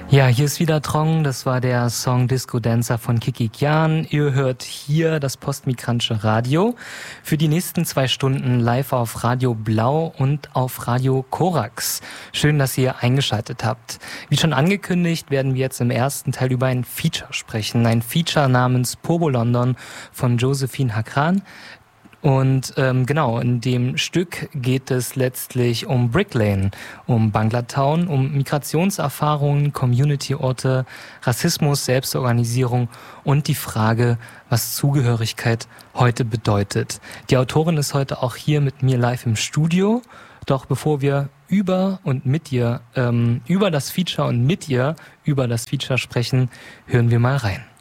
Ja, hier ist wieder Trong. Das war der Song Disco Dancer von Kiki Kyan. Ihr hört hier das Postmigrantische Radio. Für die nächsten 2 Stunden live auf Radio Blau und auf Radio Korax. Schön, dass ihr eingeschaltet habt. Wie schon angekündigt, werden wir jetzt im ersten Teil über ein Feature sprechen. Ein Feature namens Pobo London von Josephine Hakran. Und genau, in dem Stück geht es letztlich um Brick Lane, um Bangla-Town, um Migrationserfahrungen, Community-Orte, Rassismus, Selbstorganisierung und die Frage, was Zugehörigkeit heute bedeutet. Die Autorin ist heute auch hier mit mir live im Studio. Doch bevor wir über das Feature und mit ihr über das Feature sprechen, hören wir mal rein.